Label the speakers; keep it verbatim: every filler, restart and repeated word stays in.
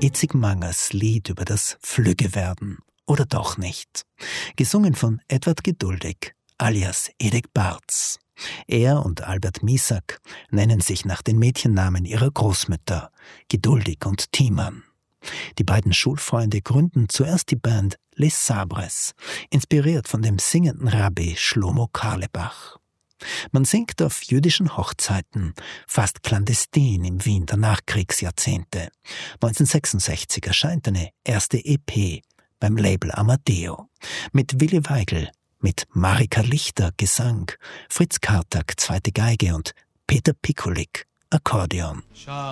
Speaker 1: Itzig Mangers Lied über das Flüggewerden. Oder doch nicht. Gesungen von Edward Geduldig, alias Edek Barz. Er und Albert Misak nennen sich nach den Mädchennamen ihrer Großmütter, Geduldig und Thiemann. Die beiden Schulfreunde gründen zuerst die Band Les Sabres, inspiriert von dem singenden Rabbi Shlomo Carlebach. Man singt auf jüdischen Hochzeiten, fast clandestin im Wien der Nachkriegsjahrzehnte. neunzehnhundertsechsundsechzig erscheint eine erste E P beim Label Amadeo mit Willi Weigel, mit Marika Lichter Gesang, Fritz Kartak zweite Geige und Peter Pikulik Akkordeon.